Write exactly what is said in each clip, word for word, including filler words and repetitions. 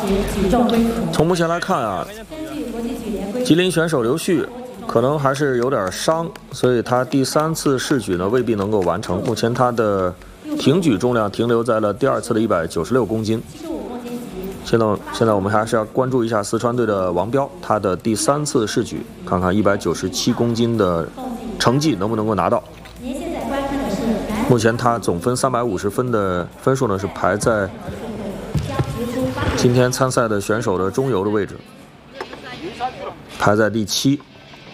从目前来看啊，吉林选手刘旭可能还是有点伤，所以他第三次试举呢未必能够完成。目前他的挺举重量停留在了第二次的一百九十六公斤。现在现在我们还是要关注一下四川队的王彪，他的第三次试举，看看一百九十七公斤的成绩能不能够拿到。目前他总分三百五十分的分数呢是排在今天参赛的选手的中游的位置，排在第七。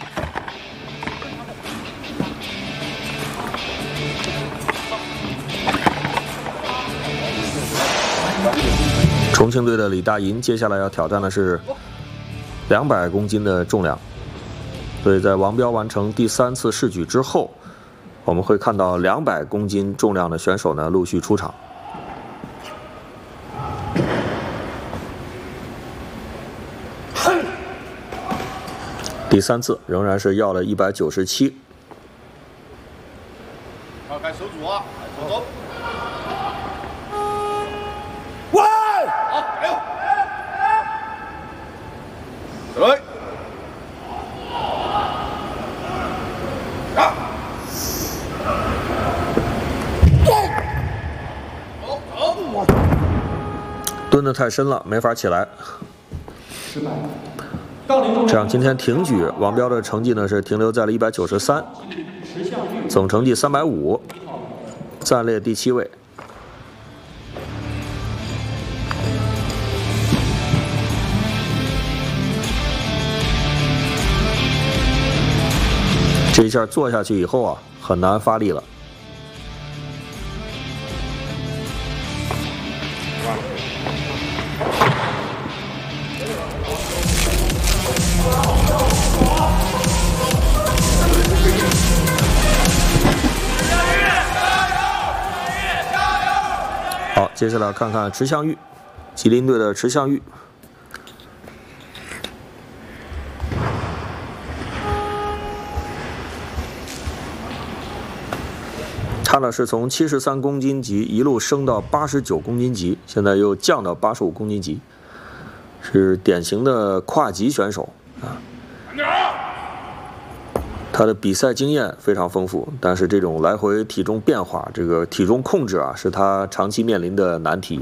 重庆队的李大银接下来要挑战的是两百公斤的重量，所以在王彪完成第三次试举之后，我们会看到两百公斤重量的选手呢陆续出场。第三次仍然是要了一百九十七。 好，该收住啊，收走。 喂！ 好，加油！来。啊！走走。 蹲得太深了，没法起来。 失败。 这样，今天挺举王彪的成绩呢是停留在了一百九十三，总成绩三百五，暂列第七位。这一下做下去以后啊，很难发力了。好，接下来看看池向玉，吉林队的池向玉。他呢是从七十三公斤级一路升到八十九公斤级，现在又降到八十五公斤级，是典型的跨级选手啊。他的比赛经验非常丰富，但是这种来回体重变化，这个体重控制啊，是他长期面临的难题。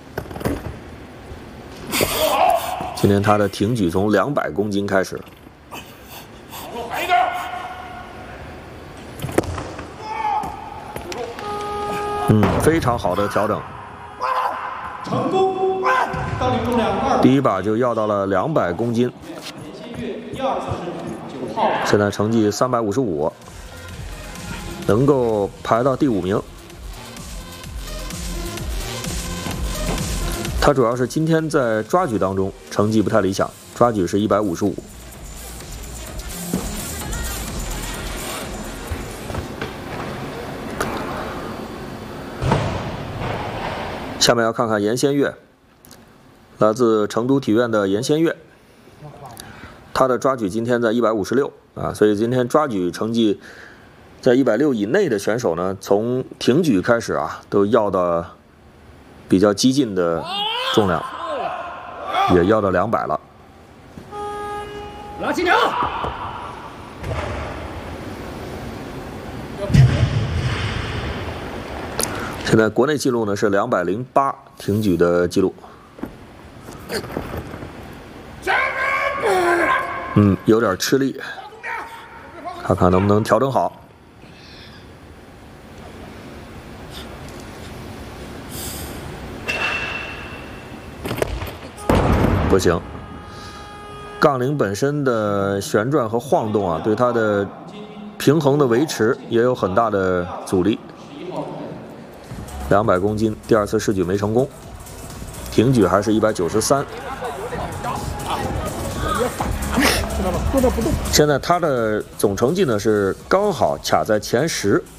今天他的挺举从两百公斤开始。嗯，非常好的调整， 成功！杠铃重量二， 第一把就要到了两百公斤。 第二次试举九号， 现在成绩三百五十五，能够排到第五名。他主要是今天在抓举当中成绩不太理想，抓举是一百五十五。下面要看看严先月，来自成都体院的严先月，他的抓举今天在一百五十六啊，所以今天抓举成绩在一百六以内的选手呢，从挺举开始啊，都要到比较激进的重量，也要到两百了。 拉起鸟。 现在国内纪录呢是两百零八挺举的记录。嗯，有点吃力，看看能不能调整好。不行，杠铃本身的旋转和晃动啊，对它的平衡的维持也有很大的阻力。两百公斤，第二次试举没成功，挺举还是一百九十三。现在他的总成绩呢是刚好卡在前十，